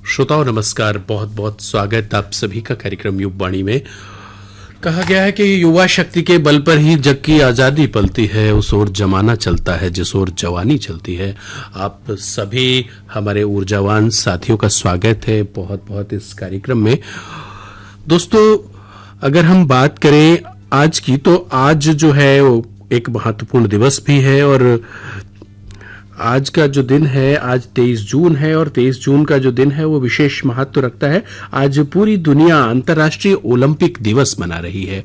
श्रोताओं नमस्कार, बहुत बहुत स्वागत आप सभी का कार्यक्रम युववाणी में। कहा गया है कि युवा शक्ति के बल पर ही जग की आजादी पलती है, उस ओर जमाना चलता है जिस ओर जवानी चलती है। आप सभी हमारे ऊर्जावान साथियों का स्वागत है बहुत बहुत इस कार्यक्रम में। दोस्तों, अगर हम बात करें आज की, तो आज जो है वो एक महत्वपूर्ण दिवस भी है और आज का जो दिन है, आज 23 जून है और 23 जून का जो दिन है वो विशेष महत्व रखता है। आज पूरी दुनिया अंतर्राष्ट्रीय ओलंपिक दिवस मना रही है